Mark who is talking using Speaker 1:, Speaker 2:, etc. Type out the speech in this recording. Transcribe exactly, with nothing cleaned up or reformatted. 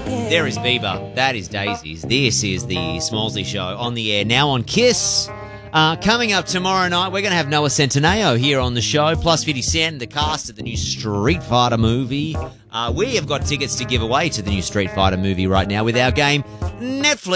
Speaker 1: There is Bieber. That is Daisies. This is the Smallsy Show on the air now on Kiss. Uh, coming up tomorrow night, we're going to have Noah Centineo here on the show, plus fifty Cent, the cast of the new Street Fighter movie. Uh, we have got tickets to give away to the new Street Fighter movie right now with our game Netflix.